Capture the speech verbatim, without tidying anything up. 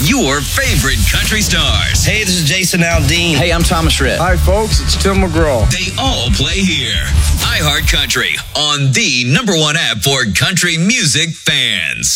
your favorite country stars. Hey, this is Jason Aldean. Hey, I'm Thomas Rhett. Hi, folks. It's Tim McGraw. They all play here. iHeart Country on the number one app for country music fans.